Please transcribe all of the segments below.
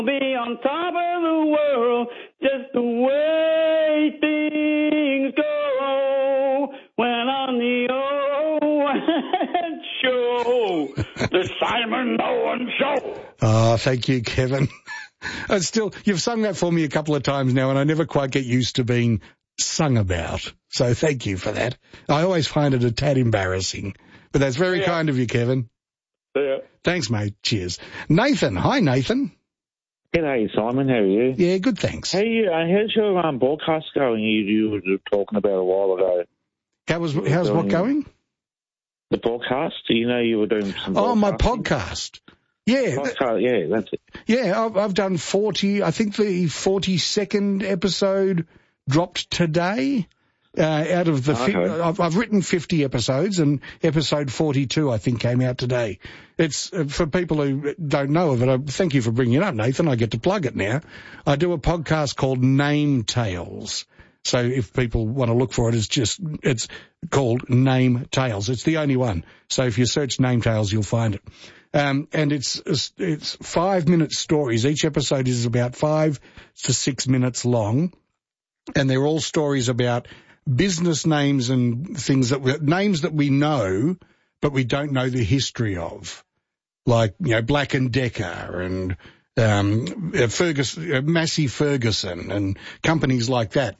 Be on top of the world, just the way things go. When on the Owen Show, the Simon Owen Show. Oh, thank you, Kevin. You've sung that for me a couple of times now, and I never quite get used to being sung about. So thank you for that. I always find it a tad embarrassing, but that's very kind of you, Kevin. Yeah. Thanks, mate. Cheers. Nathan. Hi, Nathan. G'day, Simon. How are you? Yeah, good, thanks. Hey, how's your broadcast going? You were talking about a while ago. How's what going? The broadcast. You know, you were doing some. Oh, my podcast. Yeah, yeah, that's it. Yeah, I've done 40. I think the 42nd episode dropped today. Out of the, I've written 50 episodes, and episode 42 I think came out today. It's for people who don't know of it. Thank you for bringing it up, Nathan. I get to plug it now. I do a podcast called Name Tales. So if people want to look for it, it's called Name Tales. It's the only one. So if you search Name Tales, you'll find it. And it's 5-minute stories. Each episode is about 5 to 6 minutes long, and they're all stories about business names and things names that we know, but we don't know the history of, like, you know, Black and Decker and Massey Ferguson and companies like that.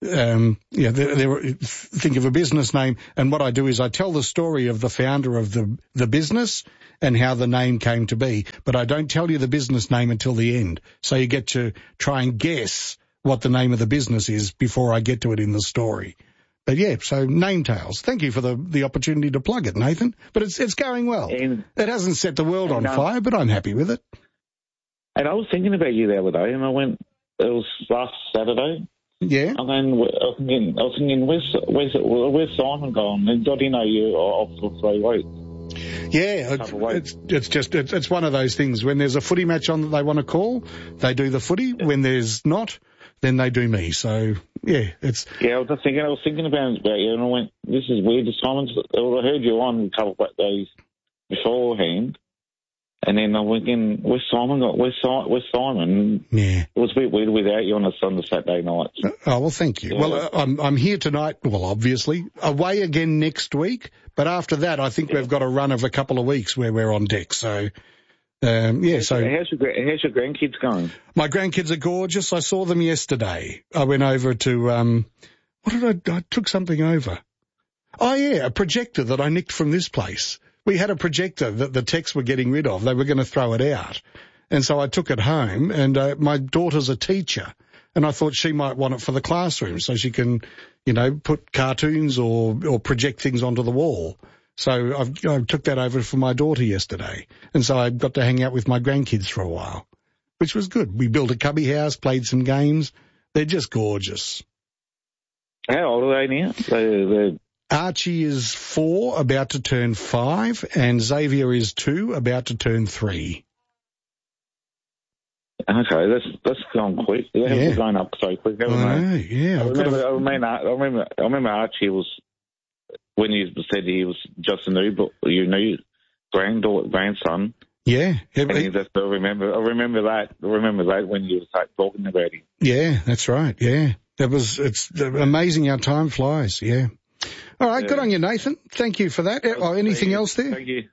Think of a business name, and what I do is I tell the story of the founder of the business and how the name came to be, but I don't tell you the business name until the end. So you get to try and guess what the name of the business is before I get to it in the story. But yeah, so Name Tales. Thank you for the opportunity to plug it, Nathan. But it's going well. It hasn't set the world on fire, but I'm happy with it. And I was thinking about you the other day, and it was last Saturday. Yeah. And then I was thinking, where's Simon gone? And I didn't know you off for 3 weeks. Yeah, it's one of those things. When there's a footy match on that they want to call, they do the footy. Yeah. When there's not, then they do me. So yeah, it's. Yeah, I was thinking about you, and I went, this is weird. I heard you on a couple of days beforehand, and then I went in. Where's Simon? Yeah, it was a bit weird without you on a Saturday night. Oh well, thank you. Yeah. Well, I'm here tonight. Well, obviously away again next week, but after that, I think we've got a run of a couple of weeks where we're on deck. So. So how's your grandkids going? My grandkids are gorgeous. I saw them yesterday. I went over to I took something over. Oh yeah, a projector that I nicked from this place. We had a projector that the techs were getting rid of. They were going to throw it out, and so I took it home. And my daughter's a teacher, and I thought she might want it for the classroom so she can, put cartoons or project things onto the wall. So I took that over for my daughter yesterday, and so I got to hang out with my grandkids for a while, which was good. We built a cubby house, played some games. They're just gorgeous. How old are they now? Archie is 4, about to turn 5, and Xavier is 2, about to turn 3. Okay, that's gone quick. They haven't grown up so quick, haven't they? Yeah. I remember Archie was. When he said he was just a new grandson. Yeah. I remember that when you were talking about him. Yeah, that's right. Yeah. It's amazing how time flies. Yeah. All right. Yeah. Good on you, Nathan. Thank you for that. Anything else there? Thank you.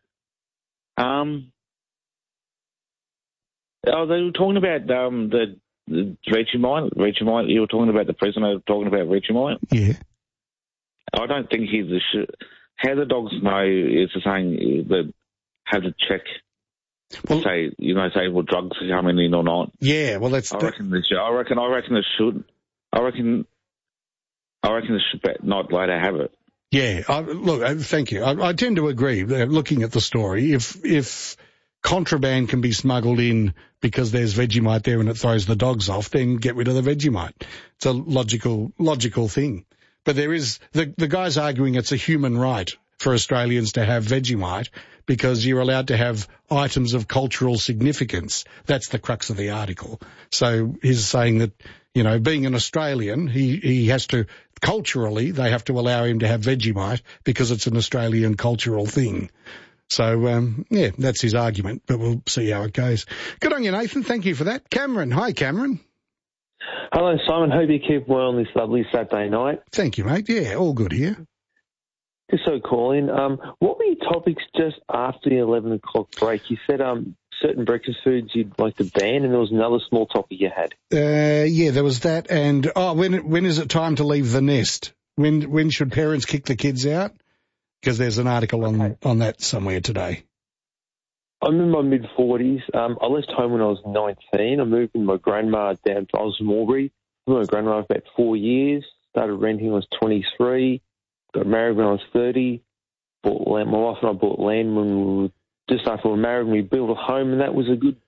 They were talking about the Vegemite. Vegemite. You were talking about the president talking about Vegemite. Yeah. I don't think he's how the dogs know is the saying that have to check. Well, say what drugs are coming in or not. Yeah, well, that's. I reckon they should. I reckon they should not let her have it. Yeah, thank you. I tend to agree. Looking at the story, if contraband can be smuggled in because there's Vegemite there and it throws the dogs off, then get rid of the Vegemite. It's a logical thing. But there is the guy's arguing it's a human right for Australians to have Vegemite because you're allowed to have items of cultural significance. That's the crux of the article. So he's saying that, being an Australian, he has to, culturally, they have to allow him to have Vegemite because it's an Australian cultural thing. So, yeah, that's his argument, but we'll see how it goes. Good on you, Nathan. Thank you for that. Cameron. Hi, Cameron. Hello, Simon. Hope you keep well on this lovely Saturday night. Thank you, mate. Yeah, all good here. Just so calling. What were your topics just after the 11 o'clock break? You said certain breakfast foods you'd like to ban, and there was another small topic you had. Yeah, there was that, and when is it time to leave the nest? When should parents kick the kids out? Because there's an article on that somewhere today. I'm in my mid-40s. I left home when I was 19. I moved with my grandma down to Osmore. My grandma for about 4 years. Started renting when I was 23. Got married when I was 30. Bought land. My wife and I bought land when we were just after we were married, and we built a home, and that was a good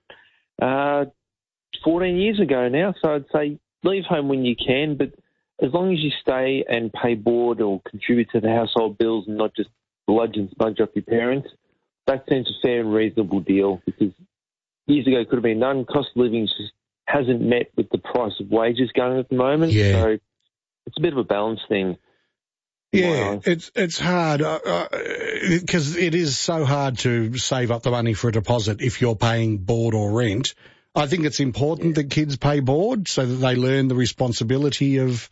14 years ago now. So I'd say leave home when you can, but as long as you stay and pay board or contribute to the household bills and not just bludge and smudge up your parents, that seems a fair and reasonable deal, because years ago it could have been done. Cost of living just hasn't met with the price of wages going at the moment. Yeah. So it's a bit of a balance thing. Yeah, it's hard because it is so hard to save up the money for a deposit if you're paying board or rent. I think it's important that kids pay board so that they learn the responsibility of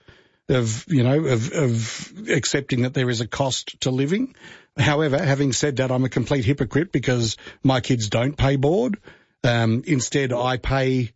accepting that there is a cost to living. However, having said that, I'm a complete hypocrite because my kids don't pay board. Instead, I pay.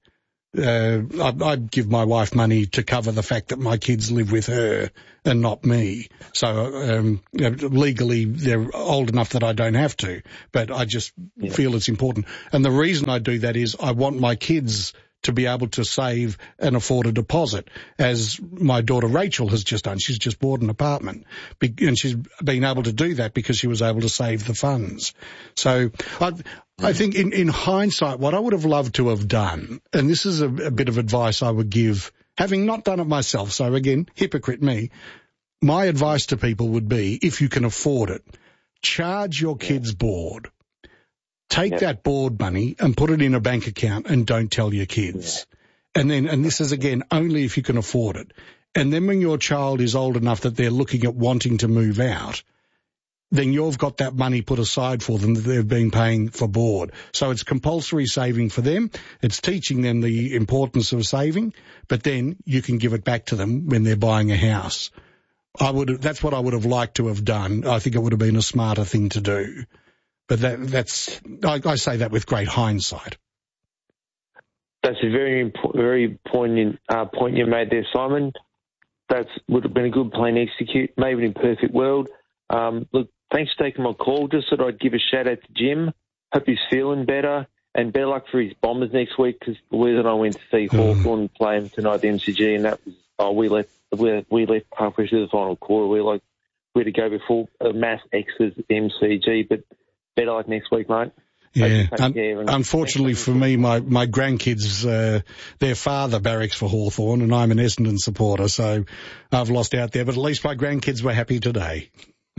I give my wife money to cover the fact that my kids live with her and not me. So legally, they're old enough that I don't have to, but I just feel it's important. And the reason I do that is I want my kids to be able to save and afford a deposit, as my daughter Rachel has just done. She's just bought an apartment, and she's been able to do that because she was able to save the funds. So I think in hindsight, what I would have loved to have done, and this is a bit of advice I would give, having not done it myself, so again, hypocrite me, my advice to people would be, if you can afford it, charge your kids board. Take that board money and put it in a bank account and don't tell your kids. Yeah. And this is, again, only if you can afford it. And then when your child is old enough that they're looking at wanting to move out, then you've got that money put aside for them that they've been paying for board. So it's compulsory saving for them. It's teaching them the importance of saving, but then you can give it back to them when they're buying a house. That's what I would have liked to have done. I think it would have been a smarter thing to do. But I say that with great hindsight. That's a very poignant point you made there, Simon. That would have been a good plan to execute, maybe in a perfect world. Look, thanks for taking my call. Just thought I'd give a shout out to Jim. Hope he's feeling better, and better luck for his Bombers next week, because Louise and I went to see Hawthorn play him tonight at the MCG, and that was we left halfway through the final quarter. We had to go before a mass exodus at the MCG, but better luck next week, mate. Yeah, unfortunately for me, my grandkids, their father barracks for Hawthorn, and I'm an Essendon supporter, so I've lost out there. But at least my grandkids were happy today.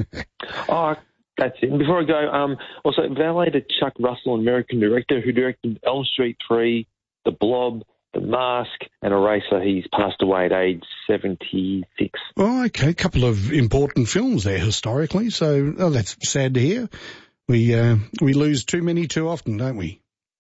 Oh, that's it. And before I go, also valet to Chuck Russell, an American director who directed Elm Street 3, The Blob, The Mask, and Eraser. He's passed away at age 76. Oh, okay. A couple of important films there historically, so that's sad to hear. We lose too many too often, don't we?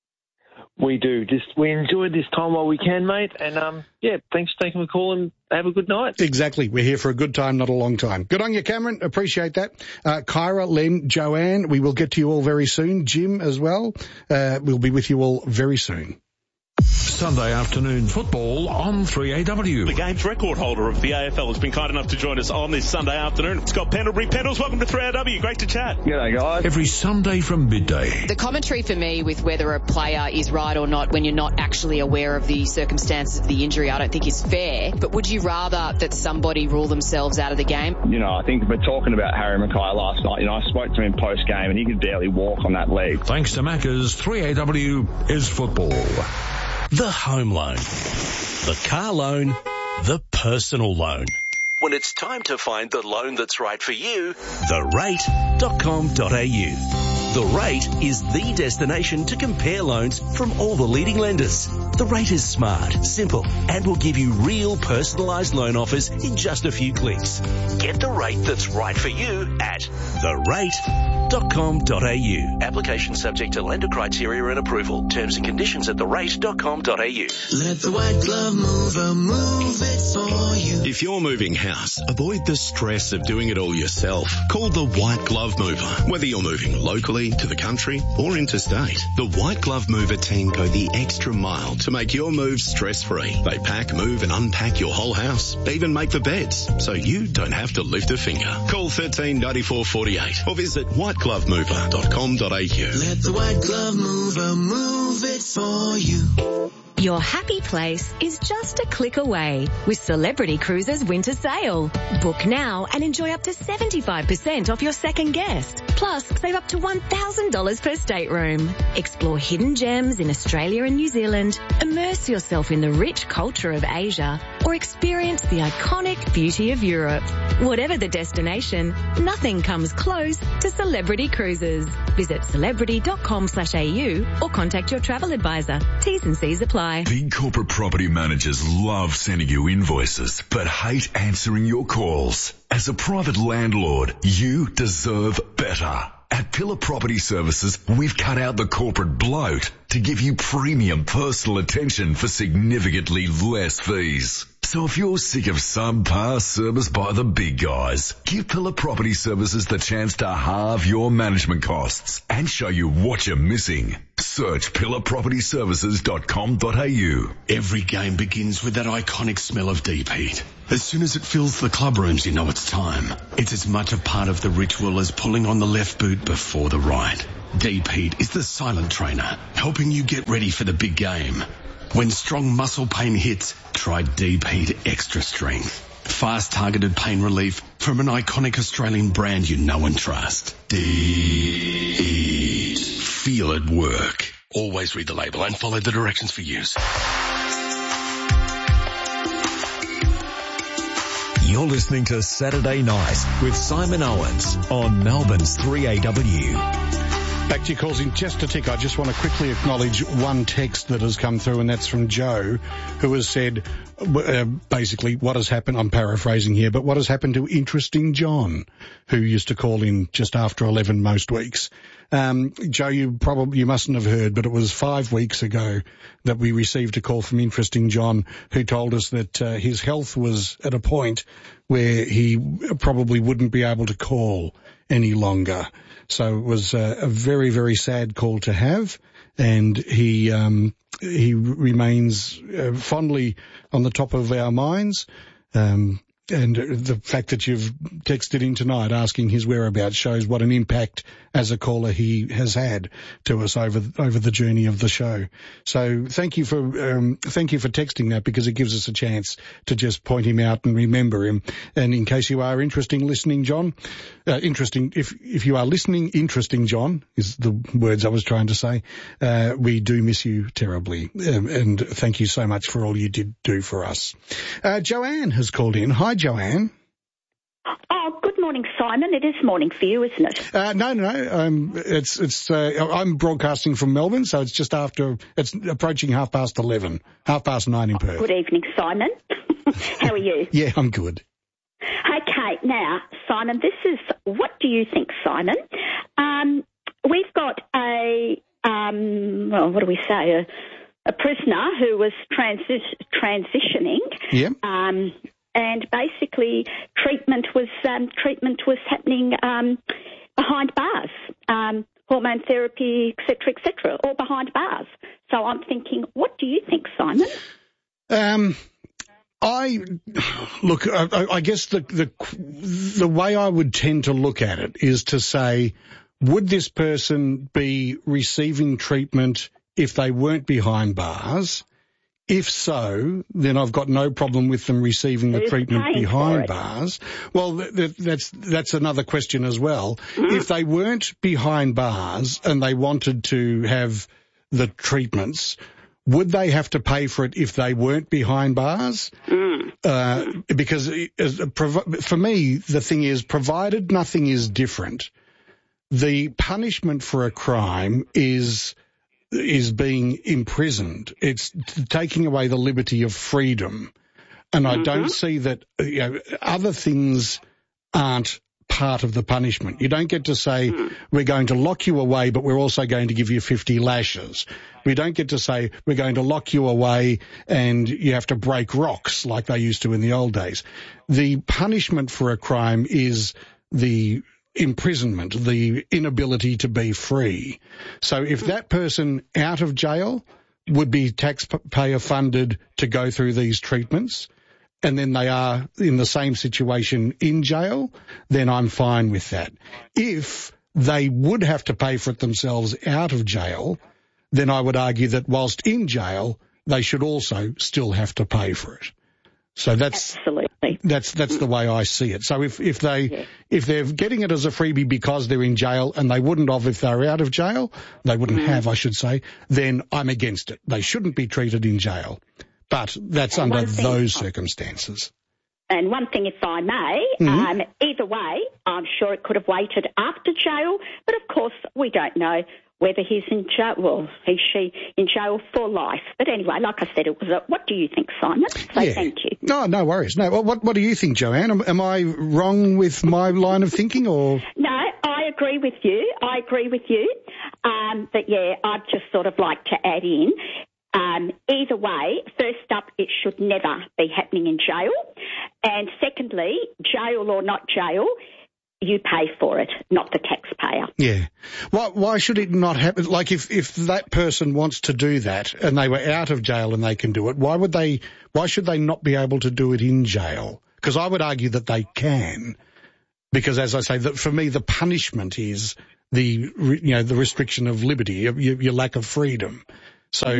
We do. We enjoy this time while we can, mate. And, thanks for taking the call and have a good night. Exactly. We're here for a good time, not a long time. Good on you, Cameron. Appreciate that. Kyra, Len, Joanne, we will get to you all very soon. Jim as well. We'll be with you all very soon. Sunday afternoon football on 3AW. The game's record holder of the AFL has been kind enough to join us on this Sunday afternoon. Scott Pendlebury. Pendles, welcome to 3AW. Great to chat. G'day, guys. Every Sunday from midday. The commentary for me with whether a player is right or not when you're not actually aware of the circumstances of the injury, I don't think is fair. But would you rather that somebody rule themselves out of the game? I think we're talking about Harry Mackay last night. I spoke to him post-game and he could barely walk on that leg. Thanks to Macca's, 3AW is football. The home loan, the car loan, the personal loan. When it's time to find the loan that's right for you, therate.com.au. The Rate is the destination to compare loans from all the leading lenders. The Rate is smart, simple, and will give you real personalised loan offers in just a few clicks. Get the rate that's right for you at therate.com.au. therate.com.au. Application subject to lender criteria and approval. Terms and conditions at therate.com.au. Let the White Glove Mover move it for you. If you're moving house, avoid the stress of doing it all yourself. Call the White Glove Mover. Whether you're moving locally, to the country, or interstate, the White Glove Mover team go the extra mile to make your move stress-free. They pack, move and unpack your whole house, even make the beds, so you don't have to lift a finger. Call 139448 or visit whiteglovemover.com.au. Let the White Glove Mover move it for you. Your happy place is just a click away with Celebrity Cruises Winter Sale. Book now and enjoy up to 75% off your second guest. Plus, save up to $1,000 per stateroom. Explore hidden gems in Australia and New Zealand, immerse yourself in the rich culture of Asia, or experience the iconic beauty of Europe. Whatever the destination, nothing comes close to Celebrity Cruises. Visit celebrity.com.au or contact your travel advisor. T's and C's apply. Big corporate property managers love sending you invoices, but hate answering your calls. As a private landlord, you deserve better. At Pillar Property Services, we've cut out the corporate bloat to give you premium personal attention for significantly less fees. So if you're sick of subpar service by the big guys, give Pillar Property Services the chance to halve your management costs and show you what you're missing. Search pillarpropertyservices.com.au. Every game begins with that iconic smell of deep heat. As soon as it fills the club rooms, you know it's time. It's as much a part of the ritual as pulling on the left boot before the right. Deep heat is the silent trainer, helping you get ready for the big game. When strong muscle pain hits, try Deep Heat Extra Strength. Fast targeted pain relief from an iconic Australian brand you know and trust. Deep Heat. Feel it work. Always read the label and follow the directions for use. You're listening to Saturday Night with Simon Owens on Melbourne's 3AW. Back to your calls in just a tick. I just want to quickly acknowledge one text that has come through, and that's from Joe, who has said, basically, what has happened, I'm paraphrasing here, but what has happened to Interesting John, who used to call in just after 11 most weeks. Joe, you mustn't have heard, but it was 5 weeks ago that we received a call from Interesting John, who told us that his health was at a point where he probably wouldn't be able to call any longer. So it was a very, very sad call to have, and he remains fondly on the top of our minds. And the fact that you've texted in tonight asking his whereabouts shows what an impact as a caller he has had to us over the journey of the show. So thank you for texting that, because it gives us a chance to just point him out and remember him. And in case you are if you are listening, Interesting John is the words I was trying to say. We do miss you terribly. And thank you so much for all you did do for us. Joanne has called in. Hi, Joanne. Oh, good morning, Simon. It is morning for you, isn't it? No. I'm broadcasting from Melbourne, so it's just after. It's approaching 9:30 in Perth. Good evening, Simon. How are you? Yeah, I'm good. Okay, now, Simon, this is what do you think, Simon? We've got a prisoner who was transitioning. Yeah. And basically, treatment was happening behind bars, hormone therapy, etc., all behind bars. So I'm thinking, what do you think, Simon? I guess the way I would tend to look at it is to say, would this person be receiving treatment if they weren't behind bars? If so, then I've got no problem with them receiving the treatment behind bars. Well, that's another question as well. Mm-hmm. If they weren't behind bars and they wanted to have the treatments, would they have to pay for it if they weren't behind bars? Because for me, the thing is, provided nothing is different, the punishment for a crime is being imprisoned. It's taking away the liberty of freedom. And I don't see that other things aren't part of the punishment. You don't get to say, we're going to lock you away, but we're also going to give you 50 lashes. We don't get to say, we're going to lock you away and you have to break rocks like they used to in the old days. The punishment for a crime is the imprisonment, the inability to be free. So if that person out of jail would be taxpayer funded to go through these treatments, and then they are in the same situation in jail, then I'm fine with that. If they would have to pay for it themselves out of jail, then I would argue that whilst in jail, they should also still have to pay for it. So that's absolutely that's the way I see it. So if they're getting it as a freebie because they're in jail, and they wouldn't have if they were out of jail, they wouldn't have, I should say, then I'm against it. They shouldn't be treated in jail. But that's under those circumstances. And one thing, if I may, either way, I'm sure it could have waited after jail, but of course we don't know whether he's in jail, well, she in jail for life. But anyway, like I said, it was what do you think, Simon? So thank you. No worries. No, what do you think, Joanne? Am I wrong with my line of thinking, or? No, I agree with you. But yeah, I'd just sort of like to add in, either way, first up, it should never be happening in jail. And secondly, jail or not jail, you pay for it, not the taxpayer. Yeah. Why should it not happen? Like if that person wants to do that and they were out of jail and they can do it, why should they not be able to do it in jail? Because I would argue that they can. Because as I say, that for me, the punishment is the restriction of liberty, your lack of freedom. So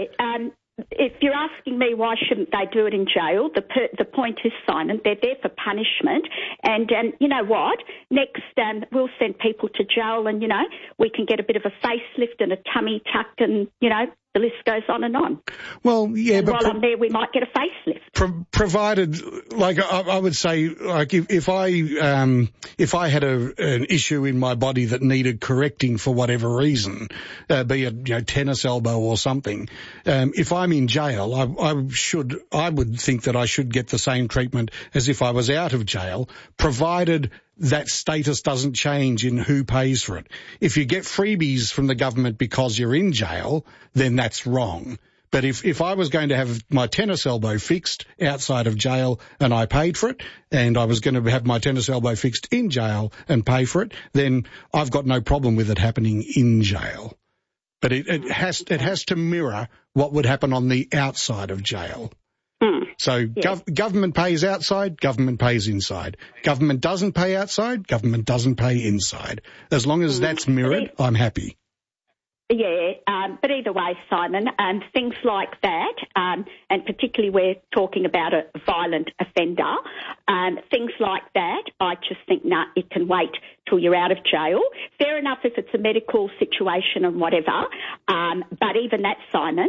if you're asking me why shouldn't they do it in jail, the point is, Simon, they're there for punishment. And you know what? Next, we'll send people to jail and, we can get a bit of a facelift and a tummy tuck and, the list goes on and on. Well, yeah, and but while I'm there, we might get a facelift. Provided, like I would say, like if I had an issue in my body that needed correcting for whatever reason, be it tennis elbow or something, if I'm in jail, I would think that I should get the same treatment as if I was out of jail, provided that status doesn't change in who pays for it. If you get freebies from the government because you're in jail, then that's wrong. But if I was going to have my tennis elbow fixed outside of jail and I paid for it, and I was going to have my tennis elbow fixed in jail and pay for it, then I've got no problem with it happening in jail. But it has to mirror what would happen on the outside of jail. So government pays outside, government pays inside. Government doesn't pay outside, government doesn't pay inside. As long as that's mirrored, I'm happy. Yeah, but either way, Simon, things like that, and particularly we're talking about a violent offender, things like that, I just think, it can wait till you're out of jail. Fair enough if it's a medical situation and whatever, but even that, Simon,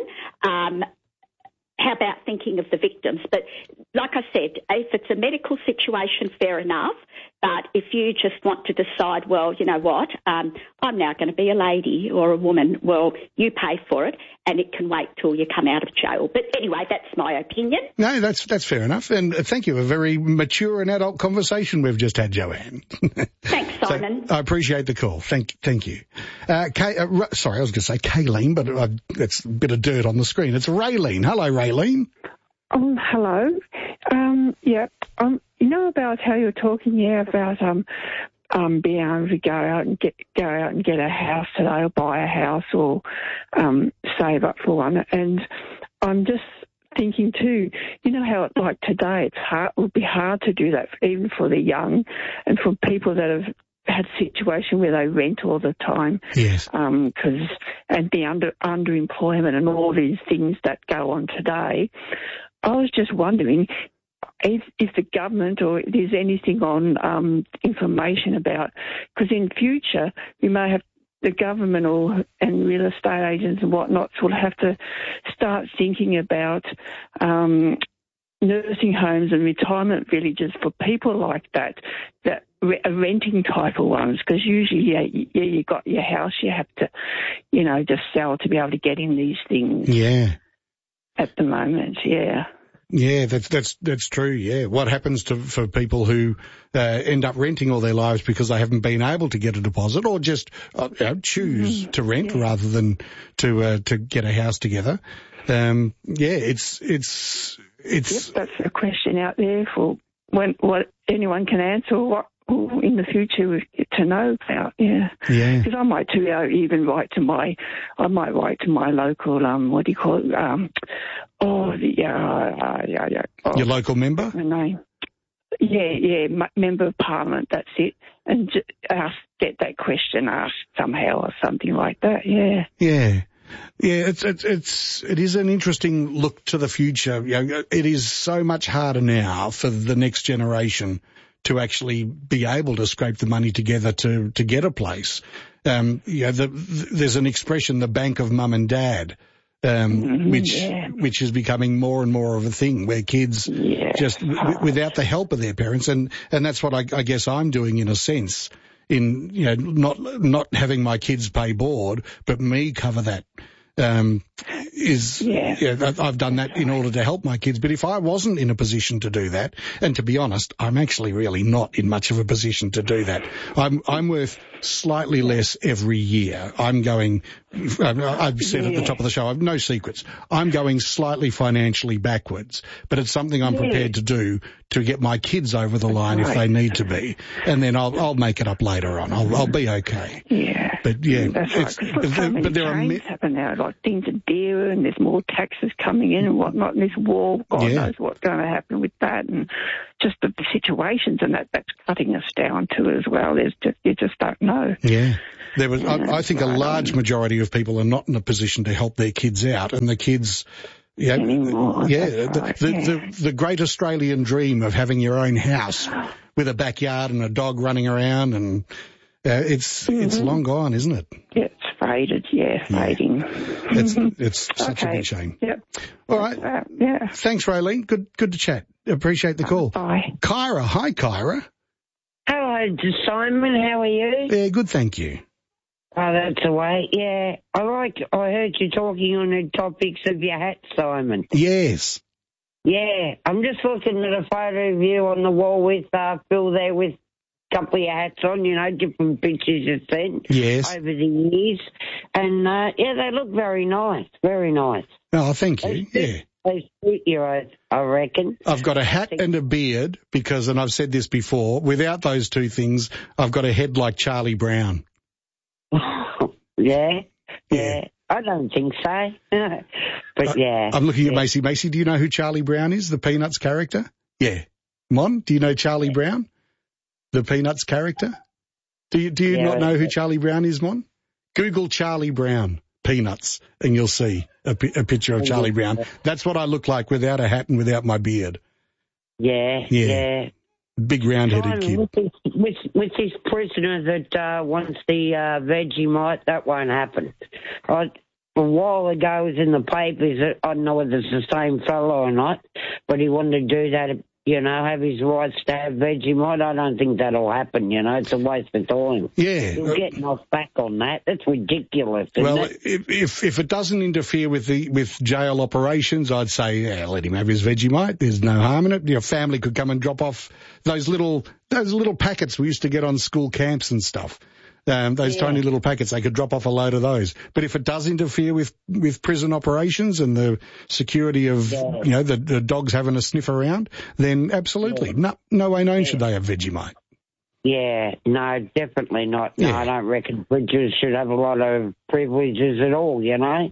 how about thinking of the victims? But like I said, if it's a medical situation, fair enough. But if you just want to decide, well, you know what, I'm now going to be a lady or a woman, well, you pay for it and it can wait till you come out of jail. But anyway, that's my opinion. No, that's fair enough. And thank you. A very mature and adult conversation we've just had, Joanne. Thanks, Simon. So I appreciate the call. Thank you. Sorry, I was going to say Kayleen, but that's a bit of dirt on the screen. It's Raylene. Hello, Raylene. Hello. You know about how you're talking about being able to go out and get a house today, or buy a house, or save up for one. And I'm just thinking too, you know how like today it would be hard to do that even for the young and for people that have had a situation where they rent all the time. Yes. And the underemployment and all these things that go on today. I was just wondering if the government or there's anything on information about, because in future we may have the government and real estate agents and whatnot sort of have to start thinking about nursing homes and retirement villages for people like that are renting type of ones, because usually, you got your house, you have to, just sell to be able to get in these things. Yeah. At the moment, yeah. Yeah, that's true. Yeah, what happens for people who end up renting all their lives because they haven't been able to get a deposit, or just choose to rent rather than to get a house together? It's that's a question out there for what anyone can answer. What in the future to know about? Yeah. Because I might even write to my local what do you call it? Your local member? The name. Yeah, member of parliament. That's it, and get that question asked somehow or something like that. Yeah. Yeah. Yeah, it is an interesting look to the future. It is so much harder now for the next generation to actually be able to scrape the money together to get a place. There's an expression, the bank of mum and dad, which is becoming more and more of a thing where kids just without the help of their parents, and that's what I guess I'm doing in a sense. In not having my kids pay board, but me cover that. I've done that in order to help my kids. But if I wasn't in a position to do that, and to be honest, I'm actually really not in much of a position to do that. I'm worth slightly less every year. I've said at the top of the show, I've no secrets. I'm going slightly financially backwards, but it's something I'm prepared to do to get my kids over the line if they need to be, and then I'll make it up later on. I'll be okay. Yeah, but that's right. But there are happen now, like things are dearer, and there's more taxes coming in and whatnot. And this war, God knows what's going to happen with that, and just the situations, and that's cutting us down too as well. You just don't know. Yeah. I think a large majority of people are not in a position to help their kids out, and the kids, the great Australian dream of having your own house with a backyard and a dog running around, and it's long gone, isn't it? Yeah, it's faded. Fading. It's such a big shame. Yep. All right. Thanks, Raylene. Good to chat. Appreciate the call. Bye. Kyra. Hi, Kyra. Hello, Simon. How are you? Yeah, good, thank you. Oh, that's the way. Yeah, I heard you talking on the topics of your hat, Simon. Yes. Yeah, I'm just looking at a photo of you on the wall with Phil there with a couple of your hats on, different pictures you've seen over the years. And, they look very nice, very nice. Oh, thank you, They suit you, I reckon. I've got a hat and a beard because, and I've said this before, without those two things, I've got a head like Charlie Brown. Yeah. I don't think so. But I'm looking at Macy. Macy, do you know who Charlie Brown is, the Peanuts character? Yeah. Mon, do you know Charlie Brown, the Peanuts character? Do you not know who Charlie Brown is, Mon? Google Charlie Brown, Peanuts, and you'll see a picture of Charlie Brown. That's what I look like without a hat and without my beard. Yeah. Big round-headed kid. With this prisoner that wants the Vegemite, that won't happen. A while ago, it was in the papers, I don't know whether it's the same fellow or not, but he wanted to do that, have his rights to have Vegemite. I don't think that'll happen, it's a waste of time. Yeah. You're getting off back on that. That's ridiculous, isn't it? If it doesn't interfere with jail operations, I'd say, let him have his Vegemite. There's no harm in it. Your family could come and drop off those little packets we used to get on school camps and stuff. Those tiny little packets, they could drop off a load of those. But if it does interfere with prison operations and the security of, the dogs having a sniff around, then absolutely. No way known should they have Vegemite. Yeah, no, definitely not. No, I don't reckon prisoners should have a lot of privileges at all, Yeah.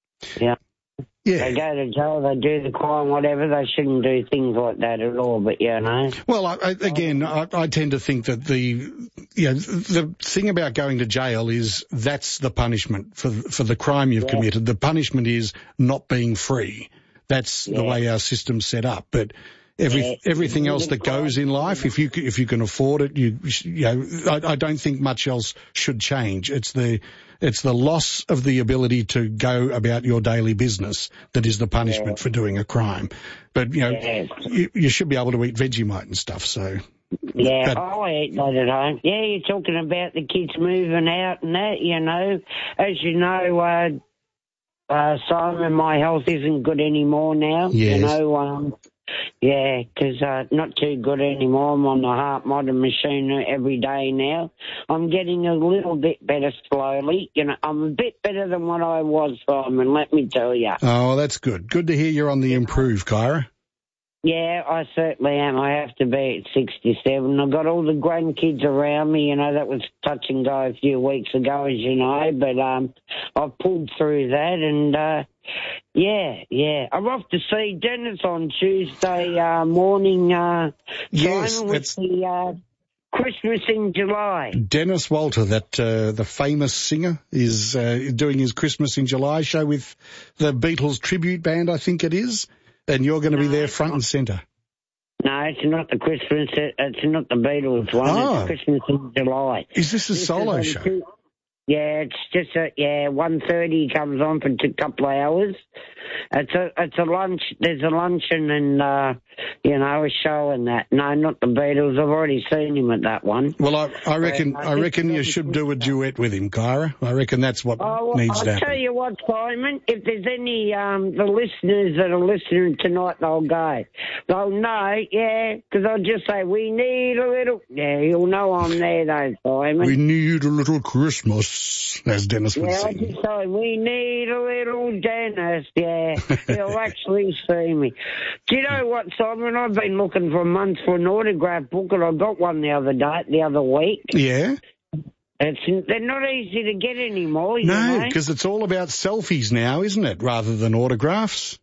They go to jail, they do the crime, whatever. They shouldn't do things like that at all, but Well, I tend to think that the thing about going to jail is that's the punishment for the crime you've committed. The punishment is not being free. That's the way our system's set up. But everything else that goes in life, if you can afford it, I don't think much else should change. It's the loss of the ability to go about your daily business that is the punishment for doing a crime. But you should be able to eat Vegemite and stuff. So I eat that at home. Yeah, you're talking about the kids moving out and that. As you know, Simon, my health isn't good anymore now. Yes. You know, yeah, 'cause not too good anymore. I'm on the heart monitor machine every day now. I'm getting a little bit better slowly. You know, I'm a bit better than what I was, Simon, let me tell you. Oh, that's good. Good to hear you're on the improve, Kyra. Yeah, I certainly am. I have to be at 67. I've got all the grandkids around me. You know, that was touch and go a few weeks ago, as you know, but I've pulled through that and, yeah. I'm off to see Dennis on Tuesday morning, Yes, Simon, with the Christmas in July. Dennis Walter, that the famous singer, is doing his Christmas in July show with the Beatles tribute band, I think it is. And you're going to be there front and centre. No, it's not the Christmas. It's not the Beatles one. Oh. It's Christmas in July. Is this a solo show? Yeah, it's just 1:30 comes on for a couple of hours. It's a lunch. There's a luncheon and a show and that. No, not the Beatles. I've already seen him at that one. Well, I reckon you should do a duet with him, Kyra. I reckon that's what needs to happen. I'll tell you what, Simon. If there's any the listeners that are listening tonight, they'll go. They'll know, because I'll just say we need a little. Yeah, you'll know I'm there, though, Simon. We need a little Christmas, as Dennis would sing. say. I just say we need a little Dennis. Yeah, he'll actually see me. Do you know what, Simon? I've been looking for months for an autograph book, and I got one the other week. Yeah. They're not easy to get anymore, you know. No, because it's all about selfies now, isn't it, rather than autographs?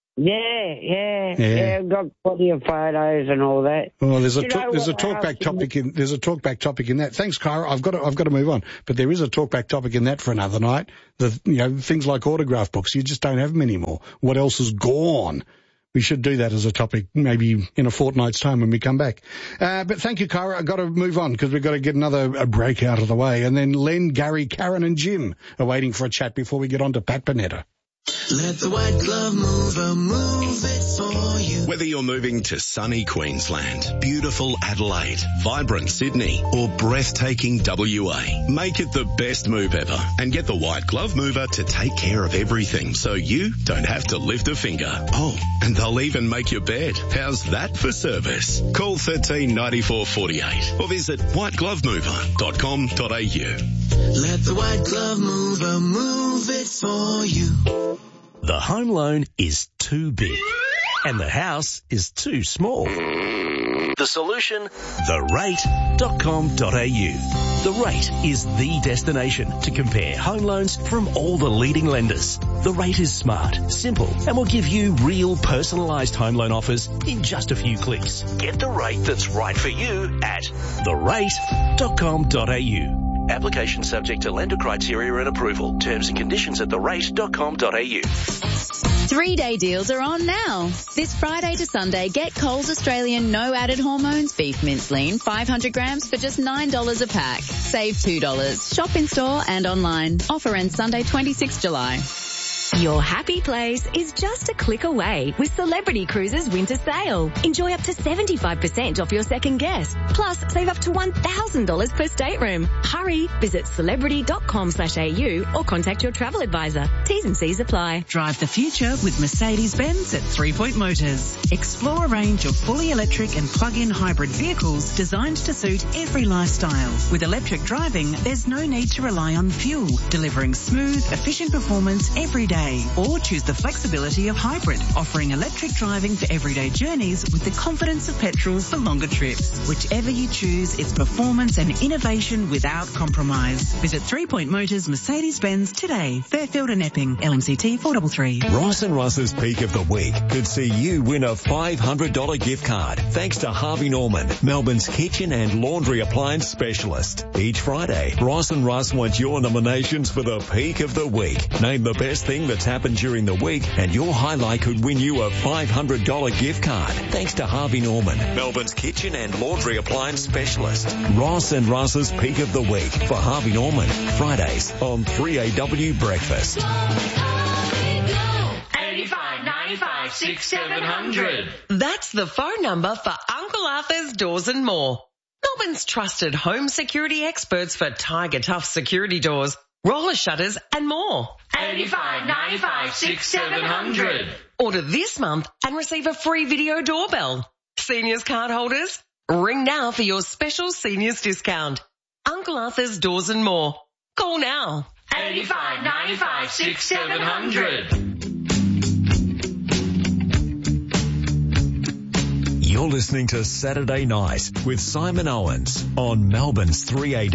Yeah. I've got plenty of photos and all that. Well, there's a talkback topic in that. Thanks, Kyra. I've got to move on, but there is a talkback topic in that for another night. Things like autograph books, you just don't have them anymore. What else is gone? We should do that as a topic maybe in a fortnight's time when we come back. But thank you, Kyra. I've got to move on because we've got to get a break out of the way. And then Len, Gary, Karen and Jim are waiting for a chat before we get on to Pat Panetta. Let the White Glove Mover move it for you. Whether you're moving to sunny Queensland, beautiful Adelaide, vibrant Sydney or breathtaking WA, make it the best move ever and get the White Glove Mover to take care of everything so you don't have to lift a finger. Oh, and they'll even make your bed. How's that for service? Call 13 94 48 or visit whiteglovemover.com.au. Let the White Glove Mover move it for you. The home loan is too big and the house is too small. The solution? therate.com.au. The Rate is the destination to compare home loans from all the leading lenders. The Rate is smart, simple, and will give you real personalised home loan offers in just a few clicks. Get the rate that's right for you at therate.com.au. Application subject to lender criteria and approval. Terms and conditions at therate.com.au. 3-day deals are on now. This Friday to Sunday, get Coles Australian no added hormones beef mince lean 500 grams for just $9 a pack. Save $2. Shop in store and online. Offer ends Sunday 26 July. Your happy place is just a click away with Celebrity Cruises Winter Sale. Enjoy up to 75% off your second guest. Plus, save up to $1,000 per stateroom. Hurry, visit celebrity.com.au or contact your travel advisor. T's and C's apply. Drive the future with Mercedes-Benz at 3 Point Motors. Explore a range of fully electric and plug-in hybrid vehicles designed to suit every lifestyle. With electric driving, there's no need to rely on fuel, delivering smooth, efficient performance every day. Or choose the flexibility of hybrid, offering electric driving for everyday journeys with the confidence of petrol for longer trips. Whichever you choose, it's performance and innovation without compromise. Visit 3 Point Motors Mercedes-Benz today. Fairfield and Epping, LMCT 433. Ross and Russ's Peak of the Week could see you win a $500 gift card thanks to Harvey Norman, Melbourne's kitchen and laundry appliance specialist. Each Friday, Ross and Russ want your nominations for the Peak of the Week. Name the best thing that's happened during the week and your highlight could win you a $500 gift card thanks to Harvey Norman, Melbourne's kitchen and laundry appliance specialist. Ross and Russ's Peak of the Week for Harvey Norman, Fridays on 3AW Breakfast. 85 95 6 700. That's the phone number for Uncle Arthur's Doors and More. Melbourne's trusted home security experts for Tiger Tough security doors. roller shutters and more. 85 95 6 700. Order this month and receive a free video doorbell. Seniors card holders, ring now for your special seniors discount. Uncle Arthur's Doors and More. Call now. 85 95 6 700. You're listening to Saturday Night with Simon Owens on Melbourne's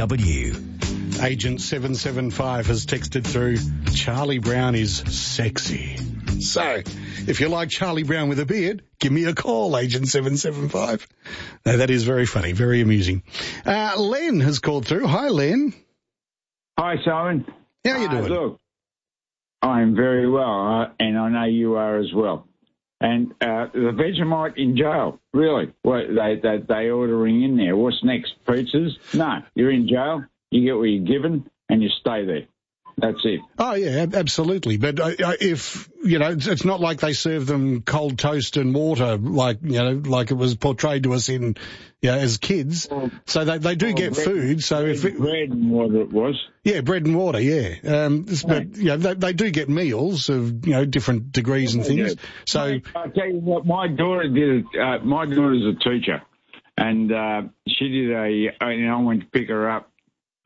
3AW. Agent 775 has texted through, Charlie Brown is sexy. So, if you like Charlie Brown with a beard, give me a call, Agent 775. Now, that is very funny, very amusing. Len has called through. Hi, Len. Hi, Simon. How you doing? Look, I'm very well, and I know you are as well. And the Vegemite in jail, really? What, they ordering in there. What's next? Pizzas? No, you're in jail. You get what you're given, and you stay there. That's it. Oh, yeah, absolutely. But if, it's not like they serve them cold toast and water like it was portrayed to us in, as kids. So they do get food. So bread and water it was. Yeah, bread and water, yeah. But, they do get meals of, different degrees and things. So I'll tell you what, my daughter did it. My daughter's a teacher, and she did I went to pick her up.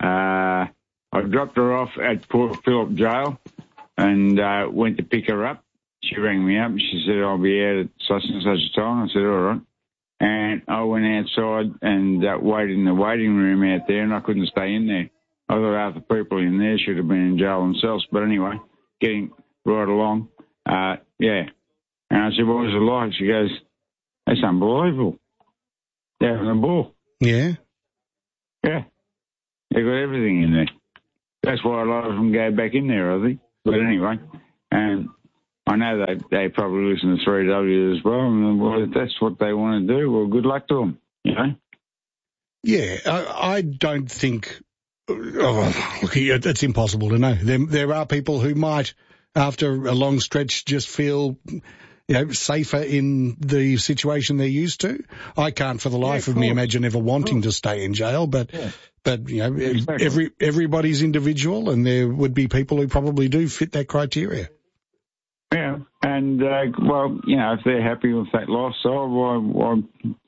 I dropped her off at Port Phillip Jail and went to pick her up. She rang me up. She said, I'll be out at such and such a time. I said, all right. And I went outside and waited in the waiting room out there, and I couldn't stay in there. I thought half the people in there should have been in jail themselves. But anyway, getting right along, yeah. And I said, what was it like? She goes, that's unbelievable. They're having a ball. Yeah? Yeah. They got everything in there. That's why a lot of them go back in there, I think. But anyway, and I know they probably listen to 3W as well. And well, if that's what they want to do, well, good luck to them, Yeah, I don't think. Look, it's impossible to know. There are people who might, after a long stretch, just feel safer in the situation they're used to. I can't for the life of me imagine ever wanting to stay in jail, but exactly. Everybody's individual, and there would be people who probably do fit that criteria. Yeah, and if they're happy with that lifestyle, well,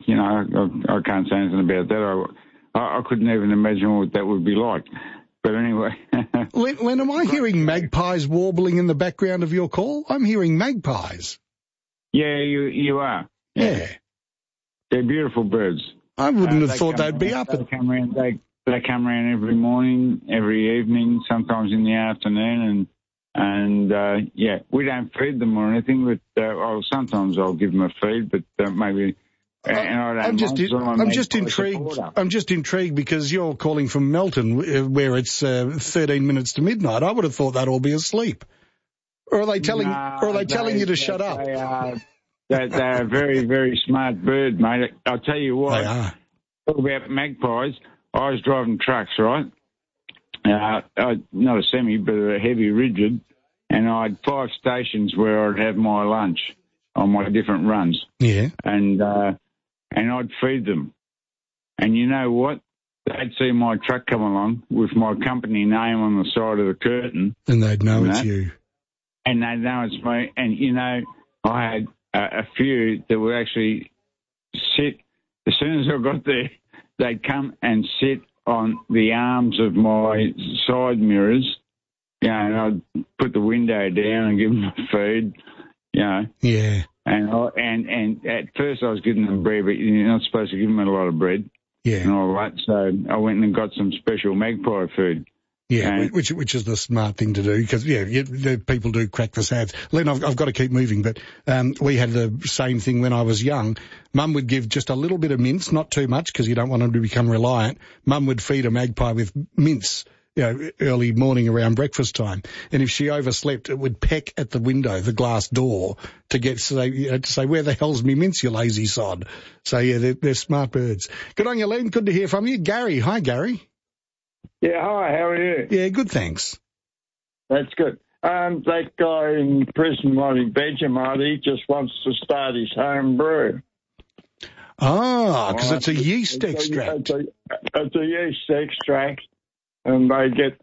I can't say anything about that. I couldn't even imagine what that would be like. But anyway. Len, am I hearing magpies warbling in the background of your call? I'm hearing magpies. Yeah, you are. Yeah. They're beautiful birds. I wouldn't have thought they'd be up. They come around every morning, every evening, sometimes in the afternoon, and we don't feed them or anything, but sometimes I'll give them a feed, but maybe. And I'm just intrigued. I'm just intrigued because you're calling from Melton, where it's 13 minutes to midnight. I would have thought they'd all be asleep. Or are they telling you to shut up? They're a very, very smart bird, mate. I'll tell you what. They are. Talk about magpies. I was driving trucks, right? Not a semi, but a heavy rigid, and I had 5 stations where I'd have my lunch on my different runs. Yeah. And I'd feed them. And you know what? They'd see my truck come along with my company name on the side of the curtain. And they'd know it's you. And they'd know it's me. And, I had a few that would actually sit, as soon as I got there, they'd come and sit on the arms of my side mirrors, and I'd put the window down and give them a feed, Yeah. And at first I was giving them bread, but you're not supposed to give them a lot of bread. Yeah. And all that. So I went and got some special magpie food. Yeah, which is the smart thing to do, because, people do crack the sads. Len, I've got to keep moving, but we had the same thing when I was young. Mum would give just a little bit of mince, not too much, because you don't want them to become reliant. Mum would feed a magpie with mince, early morning around breakfast time. And if she overslept, it would peck at the window, the glass door, to say, where the hell's me mince, you lazy sod? So, they're smart birds. Good on you, Len. Good to hear from you. Gary. Hi, Gary. Yeah, hi, how are you? Yeah, good, thanks. That's good. That guy in prison wanting Vegemite, he just wants to start his home brew. Ah, because it's a yeast extract. It's a yeast extract, and they get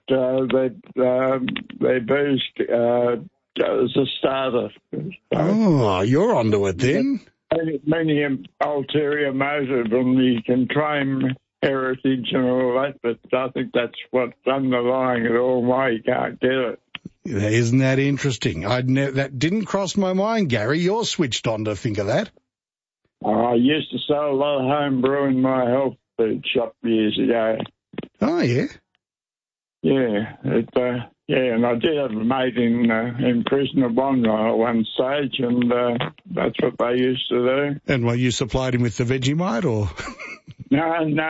their booze as a starter. Oh, you're onto it then. Many ulterior motive, and you can claim heritage and all that, but I think that's what's underlying it all, why you can't get it. Isn't that interesting? That didn't cross my mind, Gary. You're switched on to think of that. I used to sell a lot of home brew in my health food shop years ago. Oh, yeah? Yeah, and I did have a mate in prison at one stage, and that's what they used to do. And what, you supplied him with the Vegemite, or...? No.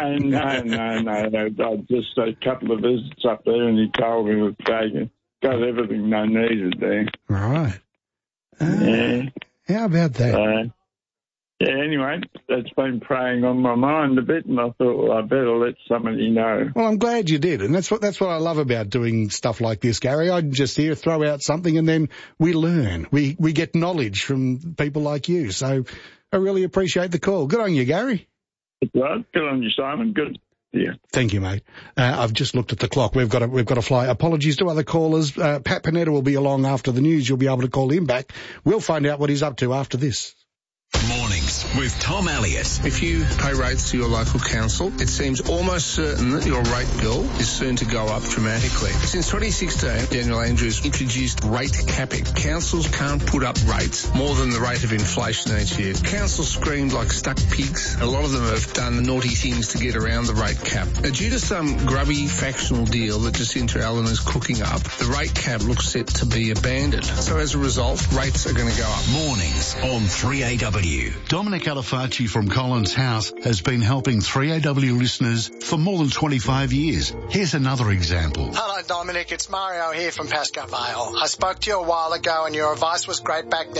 I just a couple of visits up there, and he told me that they got everything they needed there. Right. Yeah. How about that? Anyway, that's been preying on my mind a bit, and I thought, well, I better let somebody know. Well, I'm glad you did, and that's what I love about doing stuff like this, Gary. I just throw out something, and then we learn. We get knowledge from people like you, so I really appreciate the call. Good on you, Gary. Good on you, Simon. Good. Yeah. Thank you, mate. I've just looked at the clock. We've got to fly. Apologies to other callers. Pat Panetta will be along after the news. You'll be able to call him back. We'll find out what he's up to after this. Mornings with Tom Elliott. If you pay rates to your local council, it seems almost certain that your rate bill is soon to go up dramatically. Since 2016, Daniel Andrews introduced rate capping. Councils can't put up rates more than the rate of inflation each year. Councils screamed like stuck pigs. A lot of them have done naughty things to get around the rate cap. Now, due to some grubby factional deal that Jacinta Allen is cooking up, the rate cap looks set to be abandoned. So as a result, rates are going to go up. Mornings on 3AW. Dominic Alifacci from Collins House has been helping 3AW listeners for more than 25 years. Here's another example. Hello, Dominic. It's Mario here from Pascoe Vale. I spoke to you a while ago and your advice was great back then.